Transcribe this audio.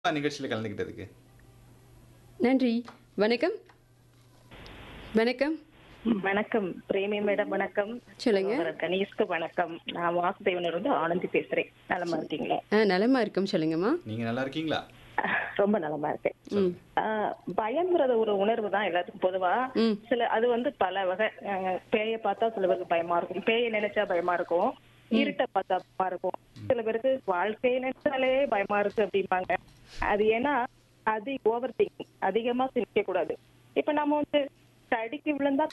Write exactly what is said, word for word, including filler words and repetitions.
நிகழ்ச்சியில கலந்துக்கிட்டதுக்கு. நன்றி. வணக்கம். வணக்கம். வணக்கம் பிரேமி மேடம் வணக்கம். சொல்லுங்க. சகோதரர் கணேஷ்க்கு வணக்கம். நான் வாசுதேவனூர் இருந்து ஆனந்தி பேசுறேன். நலமா இருக்கீங்களா? ஆ நலமா இருக்கும். சொல்லுங்கம்மா. நீங்க நல்லா இருக்கீங்களா? ரொம்ப நலமா இருக்கேன். ம். ஆஹ் பயம்ங்கிறது ஒரு உணர்வு தான் எல்லாத்துக்கும் பொதுவா. ம். சில அது வந்து பல வகை. ஆஹ் பேயை பார்த்தா சில பேருக்கு பயமா இருக்கும், பேயை நினைச்சா பயமா இருக்கும், இருட்டை பார்த்தா பயமா இருக்கும், சில பேருக்கு வாழ்க்கையை நினைச்சாலே பயமா இருக்கு அப்படிம்பாங்க. அது ஏன்னா அது ஓவர் திங்கிங், அதிகமா சிந்திக்க கூடாது. இப்ப நம்ம வந்து தடிக்கு விழுந்தா